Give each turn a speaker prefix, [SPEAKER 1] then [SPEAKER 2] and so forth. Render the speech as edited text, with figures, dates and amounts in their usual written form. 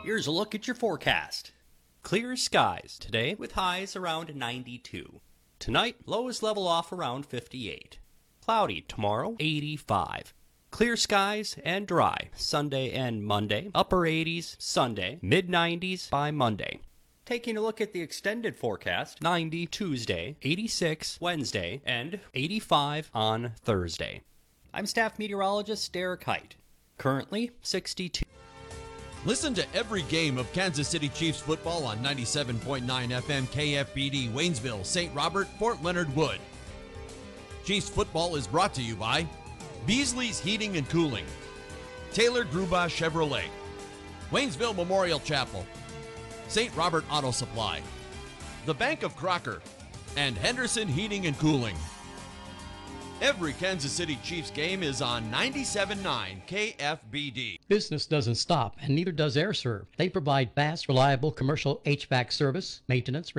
[SPEAKER 1] Here's a look at your forecast. Clear skies today with highs around 92. Tonight, lows level off around 58. Cloudy tomorrow, 85. Clear skies and dry Sunday and Monday. Upper 80s Sunday, mid 90s by Monday. Taking a look at the extended forecast, 90 Tuesday, 86 Wednesday, and 85 on Thursday. I'm staff meteorologist Derek Height. Currently 62.
[SPEAKER 2] Listen to every game of Kansas City Chiefs football on 97.9 FM KFBD, Waynesville, St. Robert, Fort Leonard Wood. Chiefs football is brought to you by Beasley's Heating and Cooling, Taylor Gruba Chevrolet, Waynesville Memorial Chapel, St. Robert Auto Supply, the Bank of Crocker, and Henderson Heating and Cooling. Every Kansas City Chiefs game is on 97.9 KFBD.
[SPEAKER 3] Business doesn't stop, and neither does AirServe. They provide fast, reliable commercial HVAC service, maintenance,